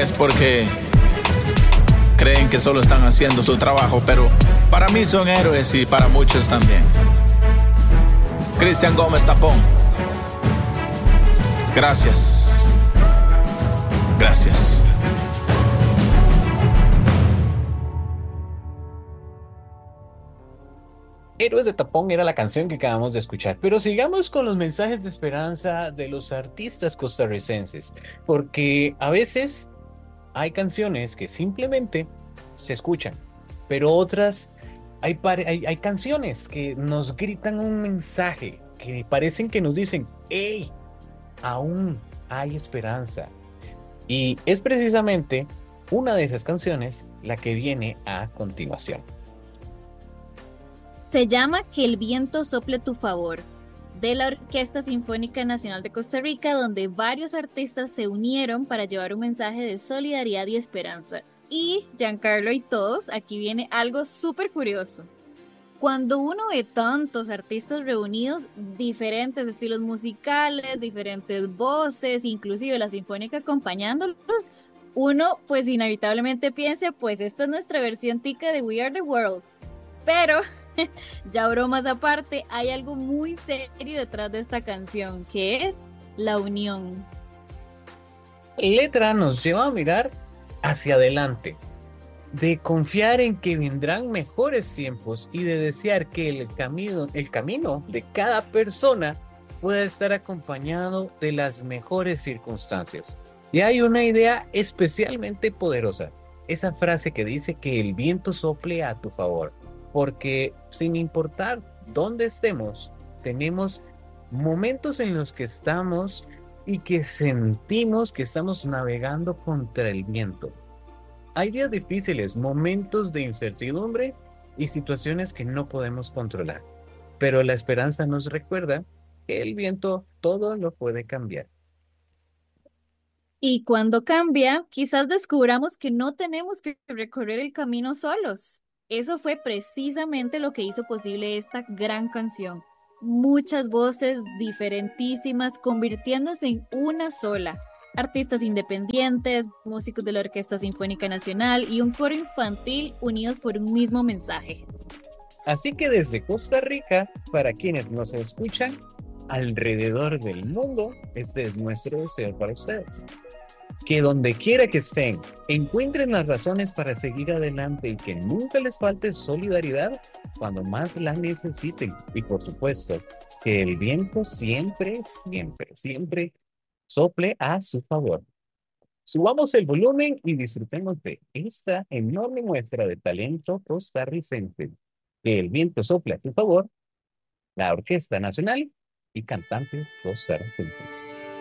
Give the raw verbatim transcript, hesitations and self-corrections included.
héroes porque creen que solo están haciendo su trabajo, pero para mí son héroes y para muchos también. Cristian Gómez Tapón. Gracias. Gracias. Héroes de Tapón era la canción que acabamos de escuchar, pero sigamos con los mensajes de esperanza de los artistas costarricenses, porque a veces hay canciones que simplemente se escuchan, pero otras, hay, pare- hay, hay canciones que nos gritan un mensaje, que parecen que nos dicen, hey, aún hay esperanza. Y es precisamente una de esas canciones la que viene a continuación. Se llama Que el viento sople a tu favor, de la Orquesta Sinfónica Nacional de Costa Rica, donde varios artistas se unieron para llevar un mensaje de solidaridad y esperanza. Y Giancarlo y todos, aquí viene algo súper curioso. Cuando uno ve tantos artistas reunidos, diferentes estilos musicales, diferentes voces, inclusive la sinfónica acompañándolos, uno pues inevitablemente piensa, pues esta es nuestra versión tica de We Are the World. Pero, ya bromas aparte, hay algo muy serio detrás de esta canción, que es la unión. La letra nos lleva a mirar hacia adelante, de confiar en que vendrán mejores tiempos y de desear que el camino, el camino de cada persona pueda estar acompañado de las mejores circunstancias. Y hay una idea especialmente poderosa, esa frase que dice que el viento sople a tu favor, porque sin importar dónde estemos, tenemos momentos en los que estamos y que sentimos que estamos navegando contra el viento. Hay días difíciles, momentos de incertidumbre y situaciones que no podemos controlar, pero la esperanza nos recuerda que el viento todo lo puede cambiar. Y cuando cambia, quizás descubramos que no tenemos que recorrer el camino solos. Eso fue precisamente lo que hizo posible esta gran canción. Muchas voces diferentísimas convirtiéndose en una sola. Artistas independientes, músicos de la Orquesta Sinfónica Nacional y un coro infantil unidos por un mismo mensaje. Así que desde Costa Rica, para quienes nos escuchan alrededor del mundo, este es nuestro deseo para ustedes. Que donde quiera que estén, encuentren las razones para seguir adelante y que nunca les falte solidaridad cuando más la necesiten. Y por supuesto, que el viento siempre, siempre, siempre sople a su favor. Subamos el volumen y disfrutemos de esta enorme muestra de talento costarricense. Que el viento sople a tu favor, la Orquesta Nacional y cantantes costarricenses.